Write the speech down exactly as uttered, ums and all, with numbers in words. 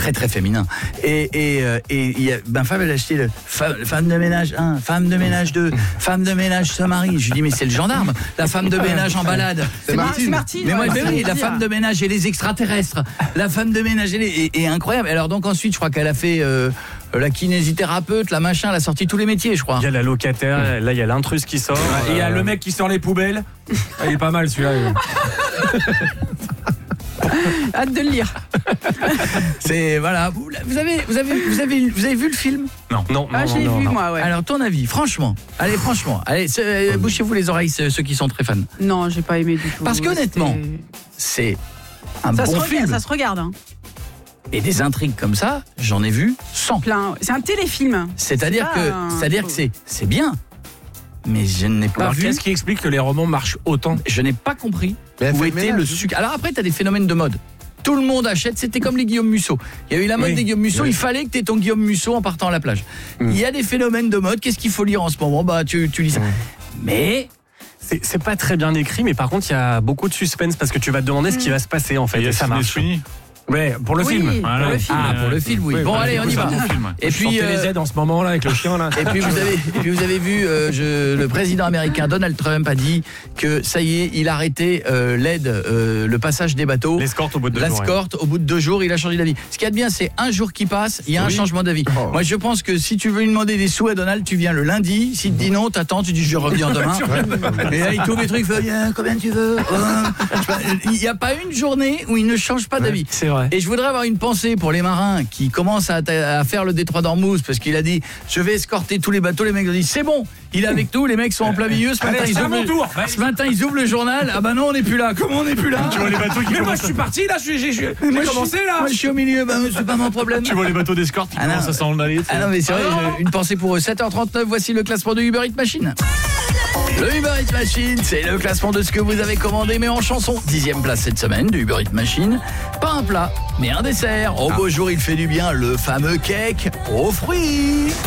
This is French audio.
très très féminin. Et et euh, et il y a, ma femme elle a acheté le femme, femme de ménage un, femme de ménage deux, femme de ménage se marie. Je lui dis mais c'est le gendarme, la femme de ménage en balade. C'est Martine. Martine. Mais moi, ouais, mais oui, la dire. femme de ménage et les extraterrestres. La femme de ménage et, les, et, et incroyable. Alors donc ensuite, je crois qu'elle a fait euh, la kinésithérapeute, la machin, elle a sorti tous les métiers, je crois. Il y a la locataire, là il y a l'intrus qui sort. Et il y a le mec qui sort les poubelles. Ah, il est pas mal celui-là. Hâte de le lire. C'est voilà. Vous, vous avez, vous avez, vous avez, vous avez vu le film? Non, non, Ah, non, j'ai non, vu non. moi, ouais. Alors ton avis, franchement. Allez, franchement. Allez, c'est- euh, bouchez-vous les oreilles, ceux ceux qui sont très fans. Non, j'ai pas aimé du tout. Parce qu'honnêtement, C'était- C'est un ça, bon se regarde, film. ça se regarde. Hein. Et des intrigues comme ça, j'en ai vu cent. Plein. C'est un téléfilm. C'est-à-dire C'est que, pas un- c'est-à-dire que c'est, c'est bien. Mais je n'ai pas Alors vu. qu'est-ce qui explique que les romans marchent autant? Je n'ai pas compris Mais elle où fait le était ménage, le du coup. sucre. Alors après, tu as des phénomènes de mode. Tout le monde achète, c'était comme les Guillaume Musso. Il y a eu la mode Oui. des Guillaume Musso, Oui. il fallait que tu aies ton Guillaume Musso en partant à la plage. Il y a des phénomènes de mode, qu'est-ce qu'il faut lire en ce moment? Bah tu, tu lis ça. Mais C'est c'est pas très bien écrit, mais par contre il y a beaucoup de suspense parce que tu vas te demander ce qui va se passer en fait. Il y a Et ça Sidney marche. Sweeney. Ouais, pour le Oui, film. pour le film. ah pour le film oui. Bon allez, on y va. Et Et puis puis les euh, aides en ce moment là avec le chien là. Et puis vous avez, et puis vous avez vu, euh, je, le président américain Donald Trump a dit que ça y est, il a arrêté euh, l'aide, euh, le passage des bateaux, L'escorte au bout de deux jours. l'escorte. Au bout de deux jours, il a changé d'avis. Ce qu'il y a de bien, c'est un jour qui passe, il y a un Oui. changement d'avis. Oh. Moi, je pense que si tu veux lui demander des sous à Donald, tu viens le lundi. S'il te dit non, t'attends, tu dis je reviens demain. Et là, il t'ouvre les trucs, il fait Viens, combien tu veux. Euh, je sais pas, Il n'y a pas une journée où il ne change pas d'avis. C'est vrai. Et je voudrais avoir une pensée pour les marins qui commencent à, à faire le détroit d'Ormuz parce qu'il a dit je vais escorter tous les bateaux. Les mecs ont dit c'est bon, il est avec nous. Les mecs sont en plein milieu. Ce matin, Allez, ils c'est à ouvrent mon le- tour. ce matin ils ouvrent le journal. Ah bah non, on n'est plus là. Comment on n'est plus là? Tu vois les bateaux qui Mais moi commencent je à- suis parti là, je suis j'ai j'ai- Moi, j'ai je commencé suis- là. Moi je suis au milieu. Bah, c'est pas mon problème. Tu vois les bateaux d'escorte qui Ah non. commencent à s'en aller. Ah non mais c'est vrai, je- une pensée pour eux. sept heures trente-neuf, voici le classement de Uber Eats Machine. Le Uber Eats Machine, c'est le classement de ce que vous avez commandé mais en chanson. Dixième place cette semaine du Uber Eats Machine. Pas un plat, mais un dessert. Au beau jour, il fait du bien, le fameux cake aux fruits.